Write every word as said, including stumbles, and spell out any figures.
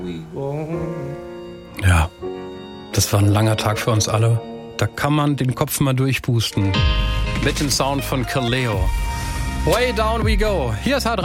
Ja, das war ein langer Tag für uns alle. Da kann man den Kopf mal durchpusten. Mit dem Sound von Kaleo. Way down we go. Hier ist H drei.